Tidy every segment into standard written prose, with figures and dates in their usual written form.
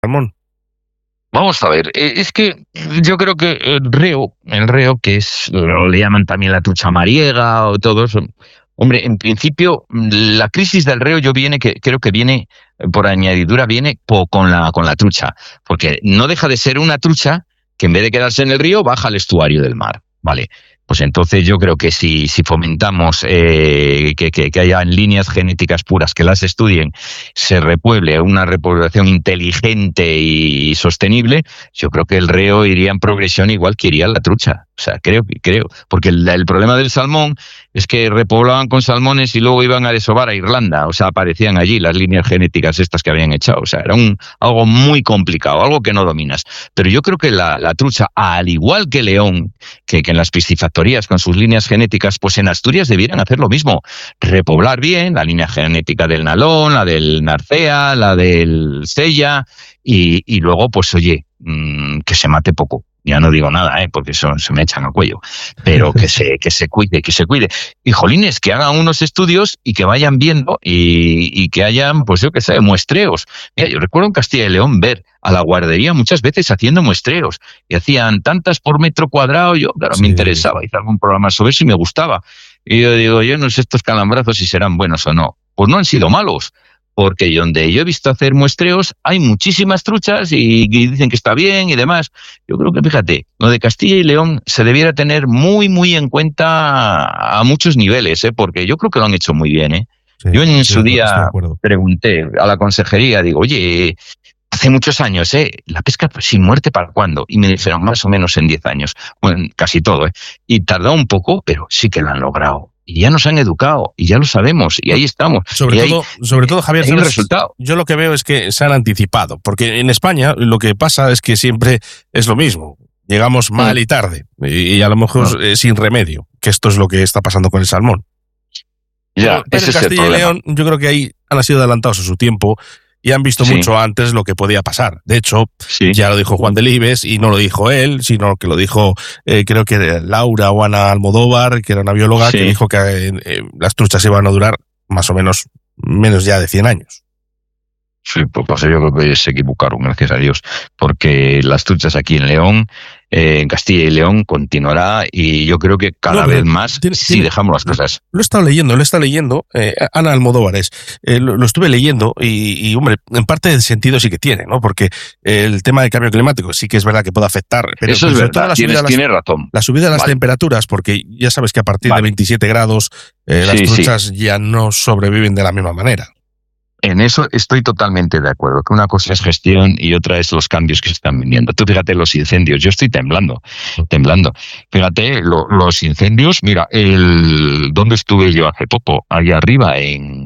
Salmón. Vamos a ver, es que yo creo que el reo, que es, lo le llaman también la trucha mariega o todo eso. Hombre, en principio, la crisis del reo creo que viene, por añadidura, viene con la trucha, porque no deja de ser una trucha que en vez de quedarse en el río, baja al estuario del mar, ¿vale? Pues entonces yo creo que si fomentamos que haya líneas genéticas puras, que las estudien, se repueble una repoblación inteligente y sostenible, yo creo que el reo iría en progresión igual que iría la trucha. O sea, creo, porque el problema del salmón es que repoblaban con salmones y luego iban a desovar a Irlanda. O sea, aparecían allí las líneas genéticas estas que habían echado. O sea, era algo muy complicado, algo que no dominas. Pero yo creo que la trucha, al igual que León, que en las piscifactorías con sus líneas genéticas, pues en Asturias debieran hacer lo mismo. Repoblar bien la línea genética del Nalón, la del Narcea, la del Sella, y luego, pues oye, que se mate poco. Ya no digo nada, porque eso se me echan al cuello. Pero que se cuide, que se cuide. Y jolines, que hagan unos estudios y que vayan viendo y que hayan, pues yo qué sé, muestreos. Mira, yo recuerdo en Castilla y León ver a la guardería muchas veces haciendo muestreos. Y hacían tantas por metro cuadrado. Yo, claro, me interesaba. Hice algún programa sobre eso y me gustaba. Y yo digo, yo no sé estos calambrazos si serán buenos o no. Pues no han sido malos. Porque donde yo he visto hacer muestreos hay muchísimas truchas y dicen que está bien y demás. Yo creo que, fíjate, lo de Castilla y León se debiera tener muy, muy en cuenta a muchos niveles, porque yo creo que lo han hecho muy bien. Sí, Yo en sí, su estoy de día acuerdo. pregunté a la consejería, digo, oye, hace muchos años, la pesca sin muerte, ¿para cuándo? Y me dijeron, más o menos en 10 años. Bueno, casi todo, Y tardó un poco, pero sí que lo han logrado. Y ya nos han educado, y ya lo sabemos, y ahí estamos. Sobre todo, Javier, hay un ¿sabes? resultado. Yo lo que veo es que se han anticipado, porque en España lo que pasa es que siempre es lo mismo. Llegamos mal y tarde, y a lo mejor sin remedio, que esto es lo que está pasando con el salmón. Ya, pero en Castilla y León, yo creo que ahí han sido adelantados a su tiempo y han visto mucho antes lo que podía pasar. De hecho, ya lo dijo Juan Delibes, y no lo dijo él, sino que lo dijo, creo que Laura o Ana Almodóvar, que era una bióloga, que dijo que las truchas iban a durar más o menos ya de 100 años. Sí, pues yo creo que se equivocaron, gracias a Dios, porque las truchas aquí en León, en Castilla y León, continuará, y yo creo que cada vez más si dejamos las cosas. Lo he estado leyendo, Ana Almodóvar lo estuve leyendo y, hombre, en parte el sentido sí que tiene, ¿no? Porque el tema del cambio climático sí que es verdad que puede afectar. Pero eso es verdad, tiene razón. La subida de las temperaturas, porque ya sabes que a partir de 27 grados las truchas ya no sobreviven de la misma manera. En eso estoy totalmente de acuerdo, que una cosa es gestión y otra es los cambios que se están viniendo. Tú fíjate los incendios, yo estoy temblando. Fíjate, los incendios, mira, ¿dónde estuve yo hace poco? Allá arriba, en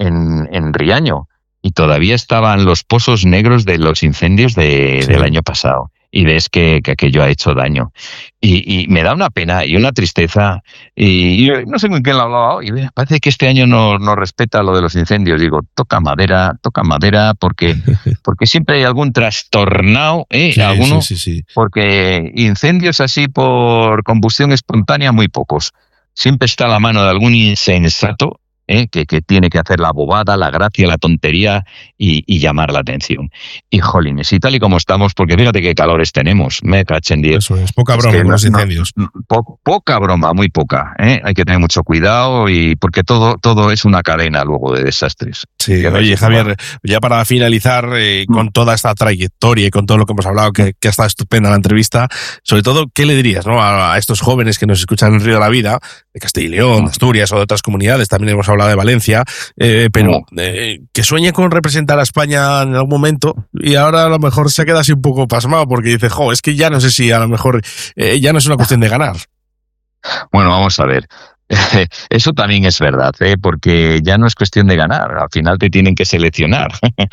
Riaño, y todavía estaban los pozos negros de los incendios del año pasado. Y ves que aquello ha hecho daño. Y me da una pena y una tristeza. Y no sé con quién lo hablaba hoy. Parece que este año no respeta lo de los incendios. Digo, toca madera, porque siempre hay algún trastornado, alguno. Sí. Porque incendios así por combustión espontánea, muy pocos. Siempre está a la mano de algún insensato, que tiene que hacer la bobada, la gracia, la tontería y llamar la atención. Y jolines, y tal y como estamos, porque fíjate qué calores tenemos, me cachen 10. Eso es, poca broma con los incendios. Poca broma, muy poca. Hay que tener mucho cuidado, y porque todo es una cadena luego de desastres. Sí, oye, Javier, ya para finalizar, con toda esta trayectoria y con todo lo que hemos hablado, que ha estado estupenda la entrevista, sobre todo, ¿qué le dirías, ¿no?, a estos jóvenes que nos escuchan en Río de la Vida, de Castilla y León, de Asturias o de otras comunidades? También hemos hablado de Valencia, pero que sueñe con representar a España en algún momento, y ahora a lo mejor se queda así un poco pasmado porque dice, es que ya no sé si a lo mejor ya no es una cuestión de ganar. Bueno, vamos a ver. Eso también es verdad, porque ya no es cuestión de ganar, al final te tienen que seleccionar.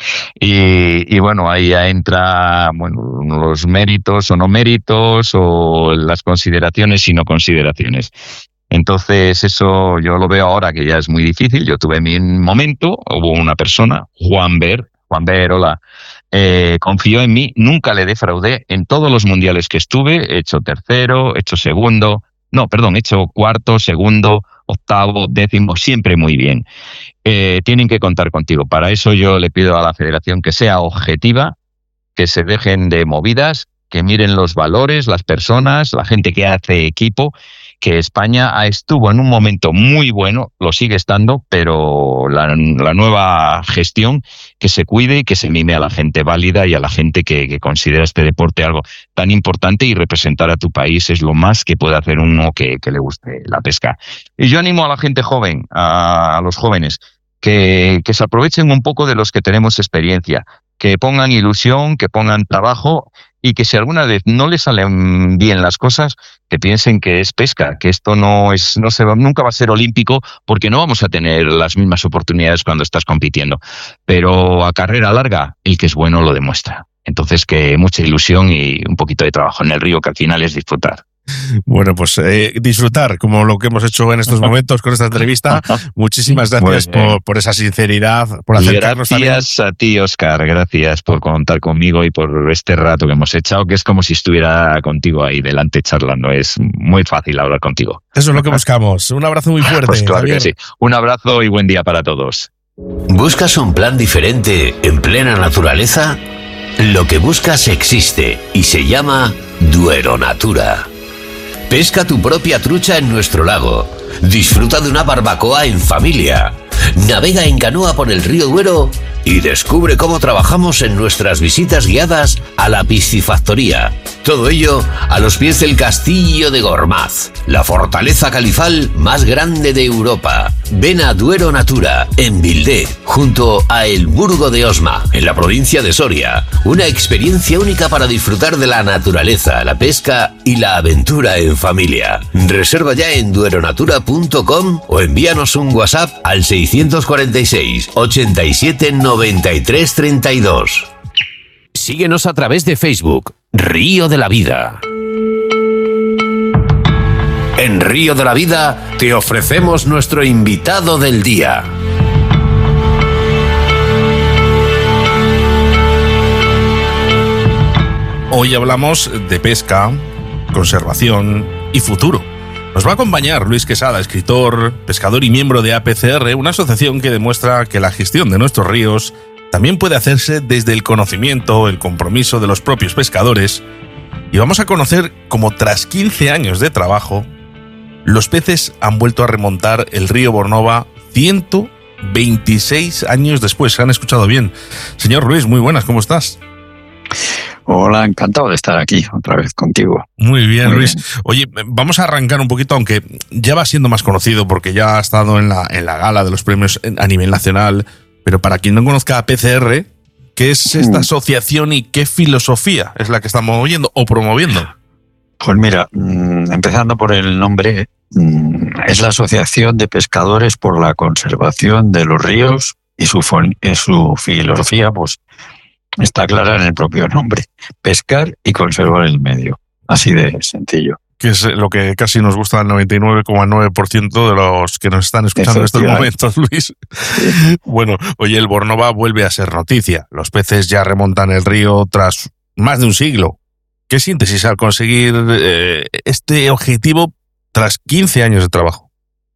y bueno, ahí ya entra los méritos o no méritos, o las consideraciones y no consideraciones. Entonces eso yo lo veo ahora que ya es muy difícil. Yo tuve mi momento, hubo una persona, Juan Ver, hola, confió en mí, nunca le defraudé. En todos los mundiales que estuve, he hecho tercero, he hecho segundo, he hecho cuarto, segundo, octavo, décimo, siempre muy bien. Tienen que contar contigo. Para eso yo le pido a la federación que sea objetiva, que se dejen de movidas, que miren los valores, las personas, la gente que hace equipo, que España estuvo en un momento muy bueno, lo sigue estando, pero la nueva gestión que se cuide y que se mime a la gente válida y a la gente que considera este deporte algo tan importante, y representar a tu país es lo más que puede hacer uno que le guste la pesca. Y yo animo a la gente joven, a los jóvenes, que se aprovechen un poco de los que tenemos experiencia, que pongan ilusión, que pongan trabajo, y que si alguna vez no les salen bien las cosas, que piensen que es pesca, que esto nunca va a ser olímpico, porque no vamos a tener las mismas oportunidades cuando estás compitiendo. Pero a carrera larga, el que es bueno lo demuestra. Entonces, que mucha ilusión y un poquito de trabajo en el río, que al final es disfrutar. Bueno, pues disfrutar, como lo que hemos hecho en estos momentos con esta entrevista. Muchísimas gracias por esa sinceridad, por acercarnos también. Gracias a ti, Óscar, gracias por contar conmigo y por este rato que hemos echado, que es como si estuviera contigo ahí delante charlando. Es muy fácil hablar contigo. Eso es lo que buscamos. Un abrazo muy fuerte. Pues claro, Javier. que sí. Un abrazo y buen día para todos. ¿Buscas un plan diferente en plena naturaleza? Lo que buscas existe y se llama Duero Natura. Pesca tu propia trucha en nuestro lago. Disfruta de una barbacoa en familia. Navega en canoa por el río Duero y descubre cómo trabajamos en nuestras visitas guiadas a la piscifactoría. Todo ello a los pies del Castillo de Gormaz, la fortaleza califal más grande de Europa. Ven a Duero Natura, en Vildé, junto a El Burgo de Osma, en la provincia de Soria. Una experiencia única para disfrutar de la naturaleza, la pesca y la aventura en familia. Reserva ya en dueronatura.com o envíanos un WhatsApp al 646 87 93 32. Síguenos a través de Facebook, Río de la Vida. En Río de la Vida te ofrecemos nuestro invitado del día. Hoy hablamos de pesca, conservación y futuro. Nos va a acompañar Luis Quesada, escritor, pescador y miembro de APCR, una asociación que demuestra que la gestión de nuestros ríos también puede hacerse desde el conocimiento, el compromiso de los propios pescadores. Y vamos a conocer cómo tras 15 años de trabajo, los peces han vuelto a remontar el río Bornova 126 años después. ¿Se han escuchado bien? Señor Luis, muy buenas, ¿cómo estás? Hola, encantado de estar aquí otra vez contigo. Muy bien, Luis. Oye, vamos a arrancar un poquito, aunque ya va siendo más conocido porque ya ha estado en la gala de los premios a nivel nacional, pero para quien no conozca a PCR, ¿qué es esta asociación y qué filosofía es la que estamos oyendo o promoviendo? Pues mira, empezando por el nombre, es la Asociación de Pescadores por la Conservación de los Ríos, y su filosofía pues está clara en el propio nombre: pescar y conservar el medio. Así de sencillo. Que es lo que casi nos gusta al 99,9% de los que nos están escuchando en estos momentos, Luis. Bueno, oye, el Bornova vuelve a ser noticia. Los peces ya remontan el río tras más de un siglo. ¿Qué síntesis al conseguir este objetivo tras 15 años de trabajo?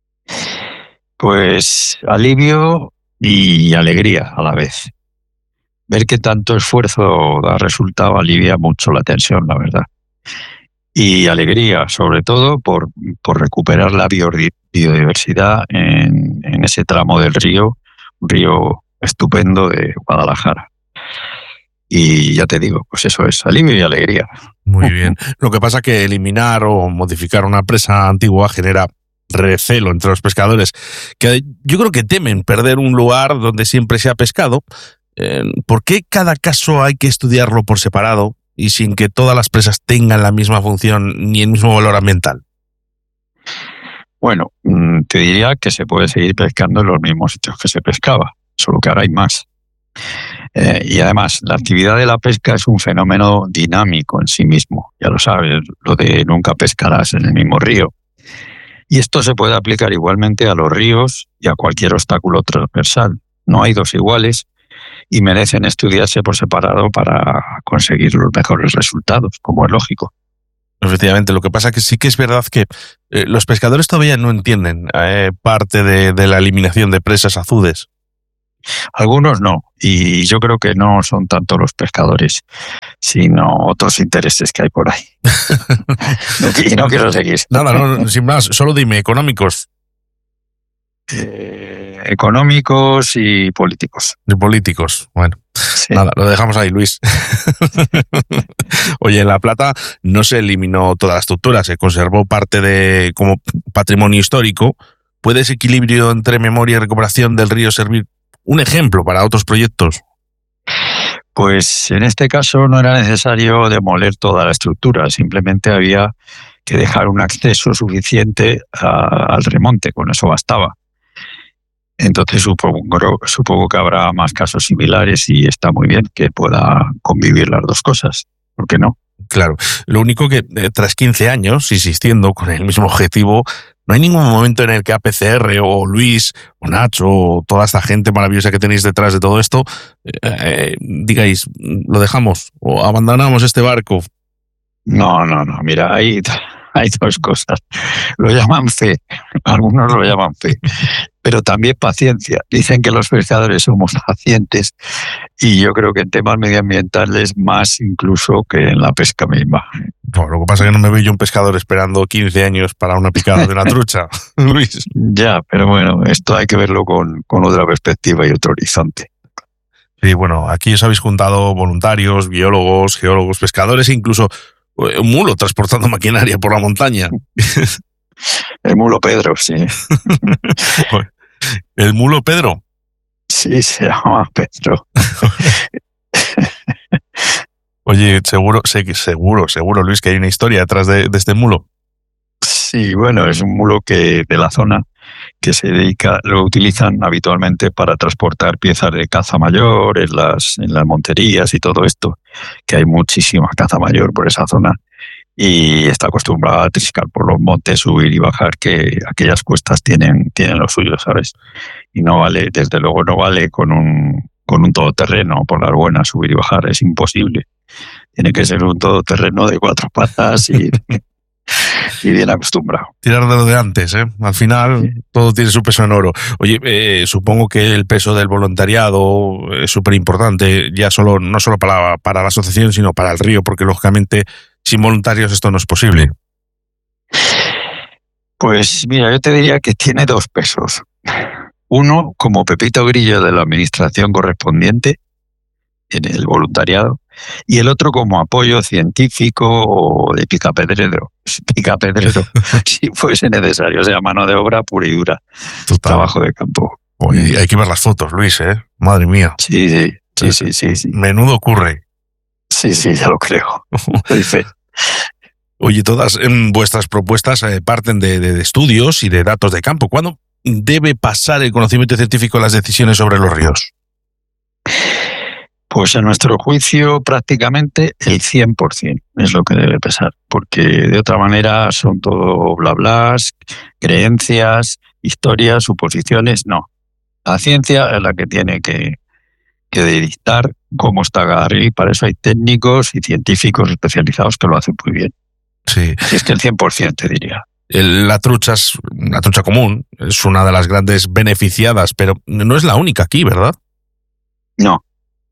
Pues alivio y alegría a la vez. Ver que tanto esfuerzo da resultado alivia mucho la tensión, la verdad. Y alegría, sobre todo, por recuperar la biodiversidad en ese tramo del río, un río estupendo de Guadalajara. Y ya te digo, pues eso es alivio y alegría. Muy bien. Lo que pasa es que eliminar o modificar una presa antigua genera recelo entre los pescadores, que yo creo que temen perder un lugar donde siempre se ha pescado. ¿Por qué cada caso hay que estudiarlo por separado y sin que todas las presas tengan la misma función ni el mismo valor ambiental? Bueno, te diría que se puede seguir pescando en los mismos sitios que se pescaba, solo que ahora hay más. Y además, la actividad de la pesca es un fenómeno dinámico en sí mismo. Ya lo sabes, lo de nunca pescarás en el mismo río. Y esto se puede aplicar igualmente a los ríos y a cualquier obstáculo transversal. No hay dos iguales y merecen estudiarse por separado para conseguir los mejores resultados, como es lógico. Efectivamente, lo que pasa es que sí que es verdad que los pescadores todavía no entienden parte de la eliminación de presas azudes. Algunos no, y yo creo que no son tanto los pescadores, sino otros intereses que hay por ahí. Y no quiero seguir. Nada, no, sin más, solo dime, económicos. Económicos y políticos. De políticos, bueno. Sí. Nada, lo dejamos ahí, Luis. Oye, en La Plata no se eliminó toda la estructura, se conservó parte de como patrimonio histórico. ¿Puede ese equilibrio entre memoria y recuperación del río servir un ejemplo para otros proyectos? Pues en este caso no era necesario demoler toda la estructura, simplemente había que dejar un acceso suficiente al remonte, con eso bastaba. Entonces supongo que habrá más casos similares y está muy bien que pueda convivir las dos cosas. ¿Por qué no? Claro. Lo único que tras 15 años insistiendo con el mismo objetivo, no hay ningún momento en el que APCR o Luis o Nacho o toda esta gente maravillosa que tenéis detrás de todo esto digáis, lo dejamos o abandonamos este barco. No. Mira, hay dos cosas. Lo llaman fe. Algunos lo llaman fe. Pero también paciencia. Dicen que los pescadores somos pacientes y yo creo que en temas medioambientales más incluso que en la pesca misma. Bueno, lo que pasa es que no me veo yo un pescador esperando 15 años para una picada de una trucha, Luis. Ya, pero bueno, esto hay que verlo con otra perspectiva y otro horizonte. Sí, bueno, aquí os habéis juntado voluntarios, biólogos, geólogos, pescadores e incluso un mulo transportando maquinaria por la montaña. El mulo Pedro, sí. ¿El mulo Pedro? Sí, se llama Pedro. Oye, seguro, Luis, que hay una historia detrás de este mulo. Sí, bueno, es un mulo que de la zona que se dedica, lo utilizan habitualmente para transportar piezas de caza mayor en las monterías y todo esto, que hay muchísima caza mayor por esa zona. Y está acostumbrado a triscar por los montes, subir y bajar, que aquellas cuestas tienen lo suyo, ¿sabes? Y no vale, desde luego no vale con un todoterreno por las buenas subir y bajar, es imposible. Tiene que ser un todoterreno de 4 patas y bien acostumbrado. Tirar de lo de antes, ¿eh? Al final todo tiene su peso en oro. Oye, supongo que el peso del voluntariado es súper importante, ya no solo para la asociación, sino para el río, porque lógicamente sin voluntarios esto no es posible. Pues mira, yo te diría que tiene 2 pesos. Uno, como Pepito Grillo de la administración correspondiente, en el voluntariado, y el otro como apoyo científico o de picapedrero, si fuese necesario, o sea, mano de obra pura y dura. Total. Trabajo de campo. Oye, hay que ver las fotos, Luis, ¿eh? Madre mía. Sí. Menudo ocurre. Sí, ya lo creo. Doy fe. Oye, todas vuestras propuestas parten de estudios y de datos de campo. ¿Cuándo debe pasar el conocimiento científico en las decisiones sobre los ríos? Pues a nuestro juicio prácticamente el 100% es lo que debe pesar, porque de otra manera son todo bla blas, creencias, historias, suposiciones, no. La ciencia es la que tiene que dictar cómo está cada río y para eso hay técnicos y científicos especializados que lo hacen muy bien. Sí. Así es que el 100% te diría. La trucha común es una de las grandes beneficiadas, pero no es la única aquí, ¿verdad? No.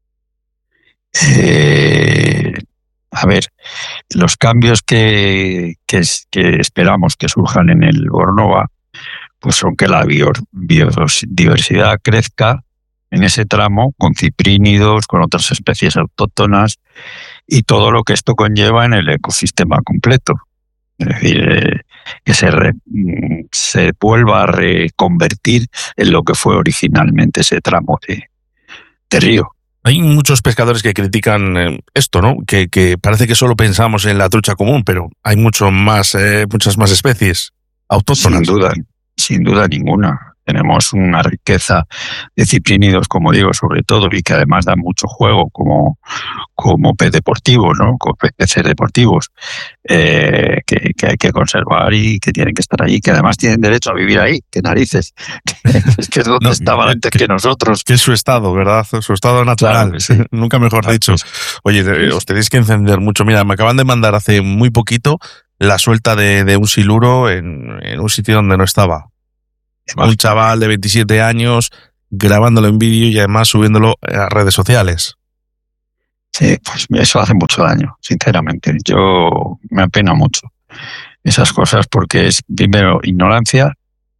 A ver, los cambios que esperamos que surjan en el Bornova, pues son que la biodiversidad crezca en ese tramo con ciprínidos, con otras especies autóctonas y todo lo que esto conlleva en el ecosistema completo. Es decir, que se vuelva a reconvertir en lo que fue originalmente ese tramo de río. Hay muchos pescadores que critican esto, ¿no? Que parece que solo pensamos en la trucha común, pero hay muchas más especies autóctonas. Sin duda ninguna. Tenemos una riqueza de ciprínidos, como digo, sobre todo, y que además dan mucho juego como pez deportivo, ¿no? Como peces deportivos, que hay que conservar y que tienen que estar allí, que además tienen derecho a vivir ahí, que narices. Es que es donde estaban antes que nosotros. Que es su estado, ¿verdad? Su estado natural. Claro, sí. Nunca mejor dicho. Oye, os tenéis que encender mucho. Mira, me acaban de mandar hace muy poquito la suelta de un siluro en un sitio donde no estaba. Un chaval de 27 años grabándolo en vídeo y además subiéndolo a redes sociales. Sí, pues eso hace mucho daño, sinceramente. Yo me apena mucho esas cosas porque es, primero, ignorancia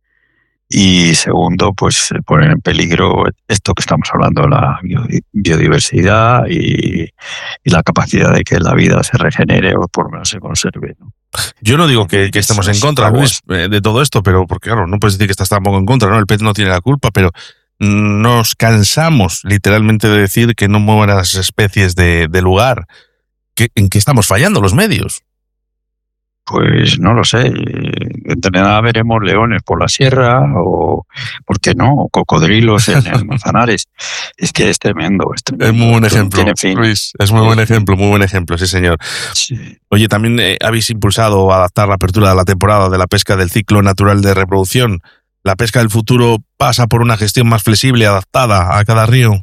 y segundo, pues poner en peligro esto que estamos hablando, la biodiversidad y la capacidad de que la vida se regenere o por lo menos se conserve, ¿no? Yo no digo que estemos en contra, Luis, de todo esto, pero porque claro, no puedes decir que estás tampoco en contra, ¿no? El pez no tiene la culpa, pero nos cansamos literalmente de decir que no muevan a las especies de lugar. ¿En qué estamos fallando los medios? Pues no lo sé. Entre nada veremos leones por la sierra o, ¿por qué no? O cocodrilos en el Manzanares. Es que es tremendo. Es muy buen ejemplo, Luis. Es muy buen ejemplo, sí, señor. Sí. Oye, también habéis impulsado adaptar la apertura de la temporada de la pesca del ciclo natural de reproducción. ¿La pesca del futuro pasa por una gestión más flexible, adaptada a cada río?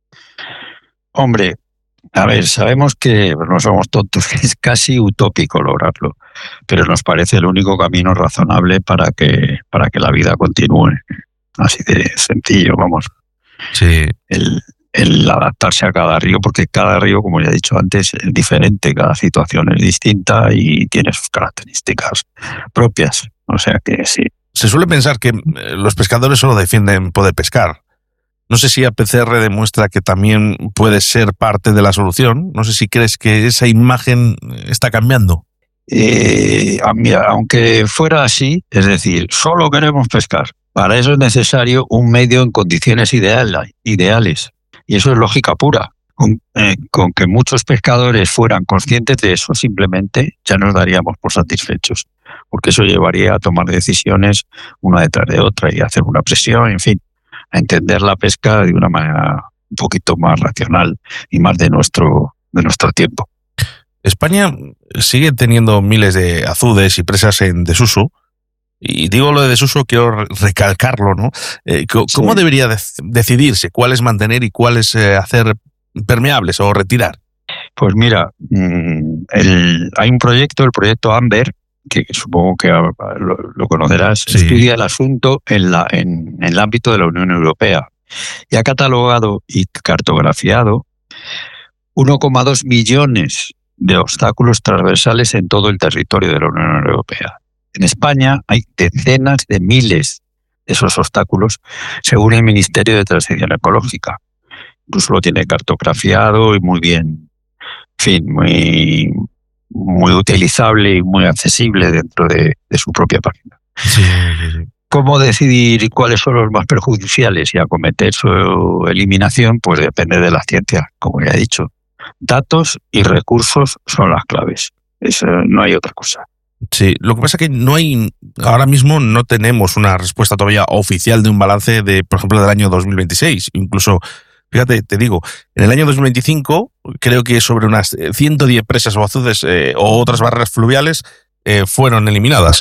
Hombre, a ver, sabemos que no somos tontos, que es casi utópico lograrlo, pero nos parece el único camino razonable para que la vida continúe. Así de sencillo, vamos. Sí. El adaptarse a cada río, porque cada río, como ya he dicho antes, es diferente, cada situación es distinta y tiene sus características propias. O sea que sí. Se suele pensar que los pescadores solo defienden poder pescar. No sé si APCR demuestra que también puede ser parte de la solución. No sé si crees que esa imagen está cambiando. Mira, aunque fuera así, es decir, solo queremos pescar. Para eso es necesario un medio en condiciones ideales. Y eso es lógica pura. Con que muchos pescadores fueran conscientes de eso, simplemente ya nos daríamos por satisfechos. Porque eso llevaría a tomar decisiones una detrás de otra y hacer una presión, en fin, a entender la pesca de una manera un poquito más racional y más de nuestro tiempo. España sigue teniendo miles de azudes y presas en desuso. Y digo lo de desuso, quiero recalcarlo, ¿no? ¿Cómo debería decidirse cuáles mantener y cuáles hacer permeables o retirar? Pues mira, hay un proyecto, el proyecto Amber, que supongo que lo conocerás, sí. Estudia el asunto en el ámbito de la Unión Europea y ha catalogado y cartografiado 1,2 millones de obstáculos transversales en todo el territorio de la Unión Europea. En España hay decenas de miles de esos obstáculos, según el Ministerio de Transición Ecológica. Incluso lo tiene cartografiado y muy bien, en fin, muy utilizable y muy accesible dentro de su propia página. Sí. ¿Cómo decidir cuáles son los más perjudiciales y acometer su eliminación? Pues depende de la ciencia, como ya he dicho. Datos y recursos son las claves. No hay otra cosa. Sí, lo que pasa es que ahora mismo no tenemos una respuesta todavía oficial de un balance de, por ejemplo, del año 2026. Incluso, fíjate, te digo, en el año 2025 creo que sobre unas 110 presas o azudes o otras barreras fluviales fueron eliminadas.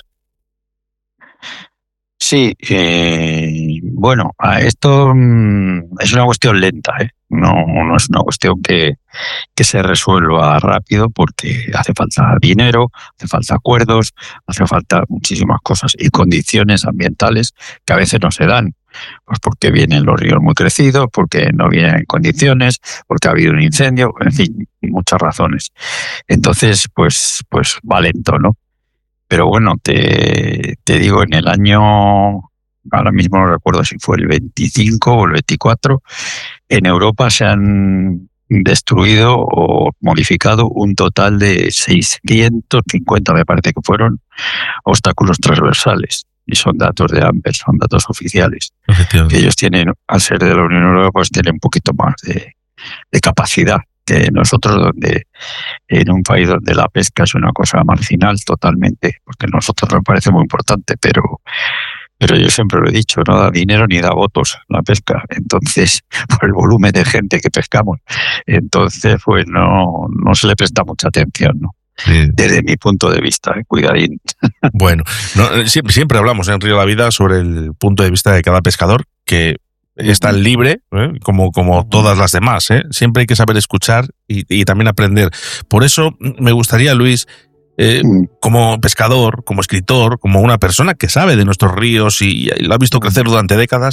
Sí, bueno, esto es una cuestión lenta, ¿eh? No es una cuestión que se resuelva rápido porque hace falta dinero, hace falta acuerdos, hace falta muchísimas cosas y condiciones ambientales que a veces no se dan. Pues porque vienen los ríos muy crecidos, porque no vienen en condiciones, porque ha habido un incendio, en fin, muchas razones. Entonces, pues va lento, ¿no? Pero bueno, te digo, en el año, ahora mismo no recuerdo si fue el 25 o el 24, en Europa se han destruido o modificado un total de 650, me parece que fueron, obstáculos transversales. Y son datos de Amber, son datos oficiales. Que ellos tienen, al ser de la Unión Europea, pues tienen un poquito más de capacidad que nosotros, donde en un país donde la pesca es una cosa marginal totalmente, porque a nosotros nos parece muy importante, pero yo siempre lo he dicho, no da dinero ni da votos la pesca. Entonces, por el volumen de gente que pescamos, entonces pues no se le presta mucha atención, ¿no? Sí. Desde mi punto de vista, cuidadín. Bueno, siempre hablamos en Río de la Vida sobre el punto de vista de cada pescador, que es tan libre como todas las demás. Siempre hay que saber escuchar y también aprender. Por eso me gustaría, Luis, como pescador, como escritor, como una persona que sabe de nuestros ríos y lo ha visto crecer durante décadas,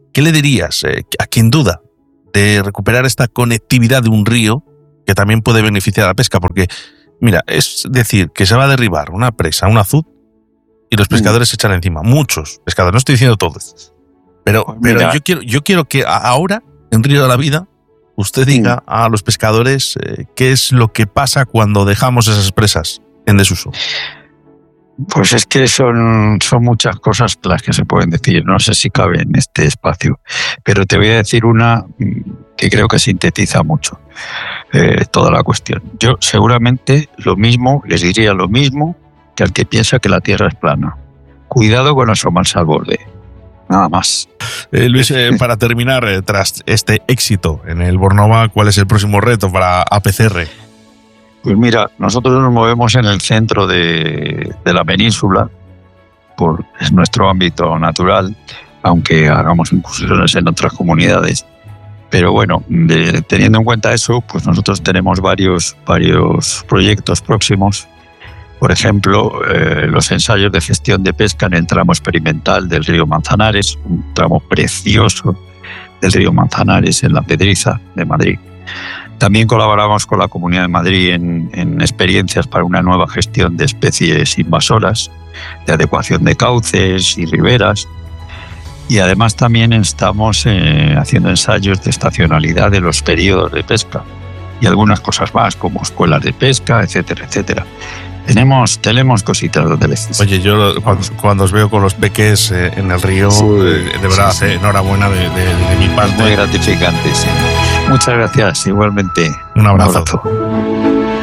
¿qué le dirías a quien duda de recuperar esta conectividad de un río que también puede beneficiar a la pesca? Porque, mira, es decir, que se va a derribar una presa, un azud, y los pescadores se echan encima. Muchos pescadores, no estoy diciendo todos. Pero yo quiero que ahora, en Río de la Vida, usted diga a los pescadores qué es lo que pasa cuando dejamos esas presas en desuso. Pues es que son muchas cosas las que se pueden decir. No sé si cabe en este espacio, pero te voy a decir una que creo que sintetiza mucho toda la cuestión. Yo seguramente les diría lo mismo que al que piensa que la Tierra es plana. Cuidado con asomarse al borde. Nada más. Luis, para terminar, tras este éxito en el Bornova, ¿cuál es el próximo reto para APCR? Pues mira, nosotros nos movemos en el centro de la península, es nuestro ámbito natural, aunque hagamos incursiones en otras comunidades. Pero bueno, teniendo en cuenta eso, pues nosotros tenemos varios proyectos próximos. Por ejemplo, los ensayos de gestión de pesca en el tramo experimental del río Manzanares, un tramo precioso del río Manzanares en La Pedriza de Madrid. También colaboramos con la Comunidad de Madrid en experiencias para una nueva gestión de especies invasoras, de adecuación de cauces y riberas. Y además también estamos haciendo ensayos de estacionalidad de los periodos de pesca y algunas cosas más, como escuelas de pesca, etcétera, etcétera. Tenemos cositas donde les... Oye, yo cuando os veo con los peques en el río, de verdad, enhorabuena de mi parte. Muy gratificante, sí. Muchas gracias, igualmente. Un abrazo.